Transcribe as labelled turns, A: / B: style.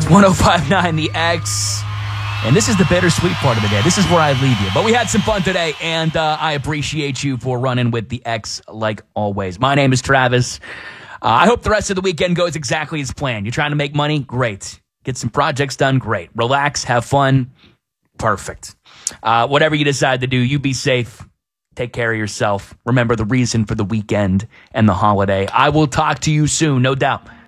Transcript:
A: It's 105.9 The X. And this is the bittersweet part of the day. This is where I leave you. But we had some fun today, and I appreciate you for running with The X like always. My name is Travis. I hope the rest of the weekend goes exactly as planned. You're trying to make money? Great. Get some projects done? Great. Relax, have fun? Perfect. Whatever you decide to do, you be safe. Take care of yourself. Remember the reason for the weekend and the holiday. I will talk to you soon, no doubt.